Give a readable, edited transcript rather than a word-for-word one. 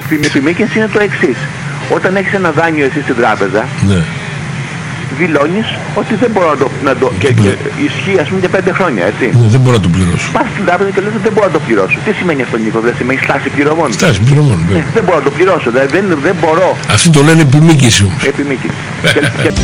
Στην επιμήκυνση είναι το εξής. Όταν έχεις ένα δάνειο εσύ στην τράπεζα, Ναι. δηλώνεις ότι δεν μπορώ και ισχύει ας πούμε για 5 χρόνια, έτσι. Ναι, δεν μπορώ να το πληρώσω. Πας στην τράπεζα και λες ότι δεν μπορώ να το πληρώσω. Τι σημαίνει αυτό, Νίκο? Δεν σημαίνει στάση πληρωμών? Στάση πληρωμών, Δεν μπορώ να το πληρώσω, δηλαδή δεν μπορώ. Αυτοί το λένε επιμήκυνση όμως. Επιμήκυνση.